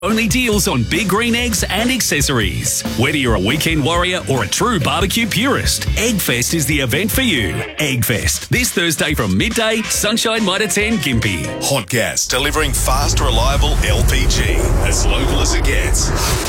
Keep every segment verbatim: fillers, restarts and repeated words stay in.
Only deals on Big Green Eggs and accessories. Whether you're a weekend warrior or a true barbecue purist, Eggfest is the event for you. Eggfest, this Thursday from midday, Sunshine Mitre ten, Gympie. Hot Gas, delivering fast, reliable L P G. As local as it gets.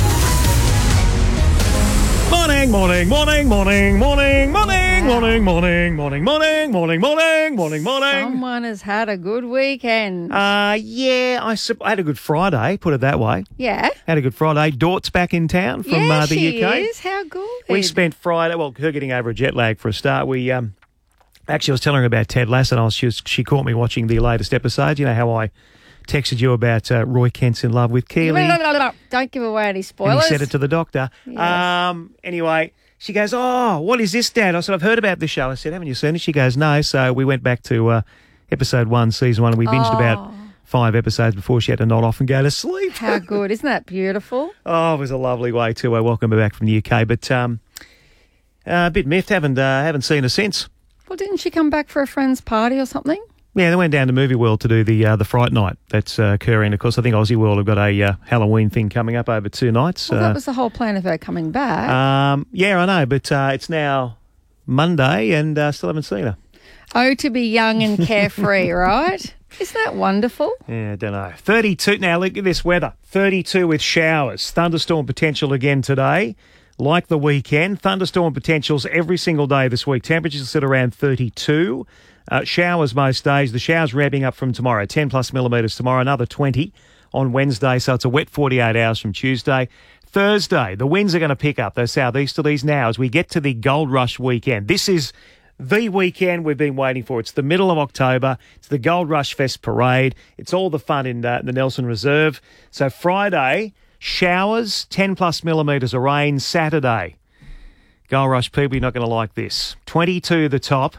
Morning, morning, morning, morning, morning, morning, morning, morning, morning, morning, morning, morning, morning, morning. Someone has had a good weekend. Uh, yeah, I, sup- I had a good Friday, put it that way. Yeah. Had a good Friday. Dort's back in town from yeah, uh, the she U K. is. How good. We spent Friday, well, her getting over a jet lag for a start. We, um, actually, I was telling her about Ted Lasso, and I was, she, was, she caught me watching the latest episode. You know how I texted you about uh, Roy Kent's in love with Keely. Don't give away any And spoilers. he said it to the doctor. Yes. Um, anyway, she goes, oh, what is this, Dad? I said, I've heard about this show. I said, haven't you seen it? She goes, no. So we went back to uh, episode one, season one, and we binged Oh. about five episodes before she had to nod off and go to sleep. How good. Isn't that beautiful? Oh, it was a lovely way to uh, welcome her back from the U K. But um, uh, a bit miffed. Haven't, uh, haven't seen her since. Well, didn't she come back for a friend's party or something? Yeah, they went down to Movie World to do the uh, the Fright Night that's uh, occurring. Of course, I think Aussie World have got a uh, Halloween thing coming up over two nights. Well, uh, that was the whole plan of her coming back. Um, yeah, I know, but uh, it's now Monday and uh, still haven't seen her. Oh, to be young and carefree, right? Isn't that wonderful? Yeah, I don't know. thirty-two, now look at this weather. thirty-two with showers. Thunderstorm potential again today. Like the weekend, thunderstorm potentials every single day this week. Temperatures sit around thirty-two. Uh, showers most days. The showers ramping up from tomorrow. ten plus millimetres tomorrow, another twenty on Wednesday. So it's a wet forty-eight hours from Tuesday. Thursday, the winds are going to pick up, those southeasterlies now as we get to the Gold Rush weekend. This is the weekend we've been waiting for. It's the middle of October. It's the Gold Rush Fest Parade. It's all the fun in uh, the Nelson Reserve. So Friday, showers, ten plus millimetres of rain. Saturday, Gold Rush people, you're not going to like this. twenty-two the top.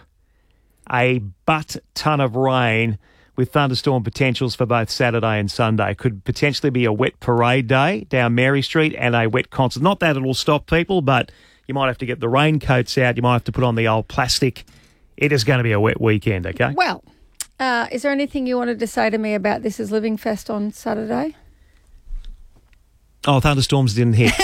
A butt ton of rain with thunderstorm potentials for both Saturday and Sunday. Could potentially be a wet parade day down Mary Street and a wet concert. Not that it'll stop people, but you might have to get the raincoats out. You might have to put on the old plastic. It is going to be a wet weekend, okay? Well, uh, is there anything you wanted to say to me about This Is Living Fest on Saturday? Oh, thunderstorms didn't hit.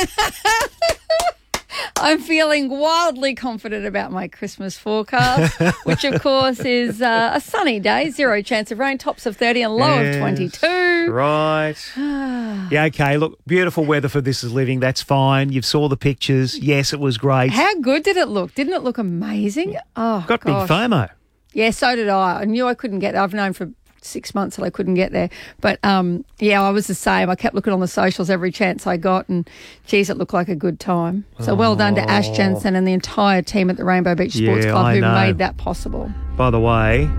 I'm feeling wildly confident about my Christmas forecast, which of course is uh, a sunny day, zero chance of rain, tops of thirty and low Yes, of twenty-two. Right. Yeah, okay, look, beautiful weather for This Is Living. That's fine. You saw the pictures. Yes, it was great. How good did it look? Didn't it look amazing? Oh, Got gosh. big FOMO. Yeah, so did I. I knew I couldn't get there. I've known for six months that I couldn't get there. But, um, yeah, I was the same. I kept looking on the socials every chance I got, and, geez, it looked like a good time. So well done to Ash Jensen and the entire team at the Rainbow Beach Sports Yeah, Club I who know. made that possible. By the way,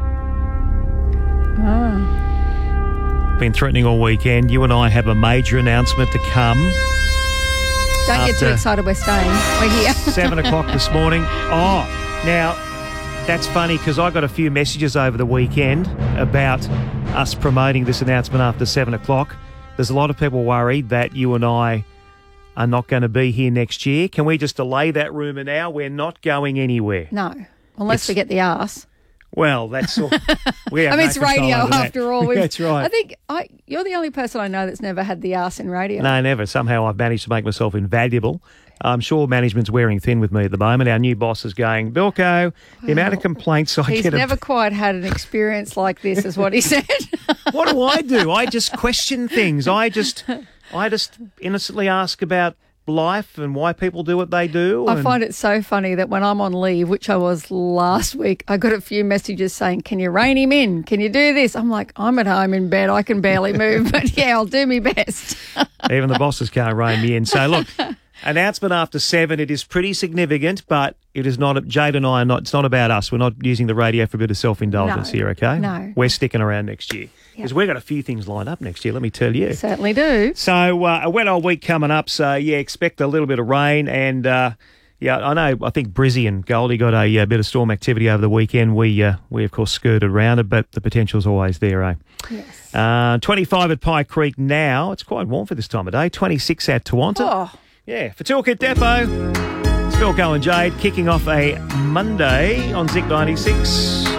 Oh. been threatening all weekend. You and I have a major announcement to come. Don't get too After- excited. We're staying. We're here. Seven o'clock this morning. Oh, now, that's funny because I got a few messages over the weekend about us promoting this announcement after seven o'clock. There's a lot of people worried that you and I are not going to be here next year. Can we just delay that rumour now? We're not going anywhere. No, unless It's- we get the arse. Well, that's all. We have I mean, no it's control radio over that. after all. We've- That's right. I think I, you're the only person I know that's never had the arse in radio. No, never. Somehow I've managed to make myself invaluable. I'm sure management's wearing thin with me at the moment. Our new boss is going, Bilko, the amount of complaints I He's get. never ab- quite had an experience like this, is what he said. What do I do? I just question things. I just, I just innocently ask about life and why people do what they do. I and- find it so funny that when I'm on leave, which I was last week, I got a few messages saying, can you rein him in? Can you do this? I'm like, I'm at home in bed. I can barely move. But yeah, I'll do my best. Even the bosses can't rein me in. So look, announcement after seven. It is pretty significant, but it is not. Jade and I are not. It's not about us. We're not using the radio for a bit of self-indulgence No, here. Okay. no. We're sticking around next year because we've got a few things lined up next year. Let me tell you. Certainly do. So uh, a wet old week coming up. So yeah, expect a little bit of rain and. Uh, Yeah, I know. I think Brizzy and Goldie got a, uh bit of storm activity over the weekend. We, uh, we of course, skirted around it, but the potential's always there, eh? Yes. Uh, twenty-five at Pie Creek now. It's quite warm for this time of day. twenty-six at Tawanta. Oh, Yeah, for Toolkit Depot, it's Philco and Jade kicking off a Monday on Zik ninety-six.